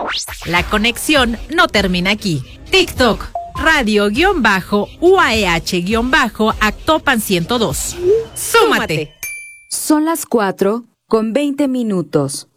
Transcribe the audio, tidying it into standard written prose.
La conexión no termina aquí. TikTok, radio-UAEH-Actopan 102. ¡Súmate! Son las 4:20.